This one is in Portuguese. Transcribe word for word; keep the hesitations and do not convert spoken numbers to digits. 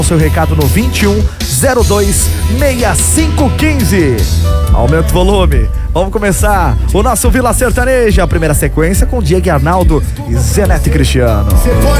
seu recado no vinte e um, zero dois, sessenta e cinco quinze. Aumenta o volume. Vamos começar o nosso Vila Sertaneja. A primeira sequência com Diego Arnaldo e Zenete Cristiano. Você pode